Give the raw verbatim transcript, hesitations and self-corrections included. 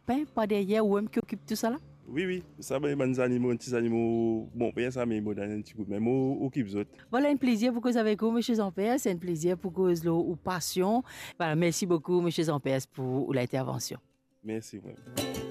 copains, pas derrière ou même qui occupent tout ça là? Oui, oui, ça va, les animaux, petits animaux, bon, bien ça, mais ils m'ont donné un petit coup, mais moi, au qui vous autres. Voilà, un plaisir pour cause avec vous, M. Zampers. C'est un plaisir pour cause de ou passion. Voilà, merci beaucoup, M. Zampers, pour l'intervention. Merci, ouais.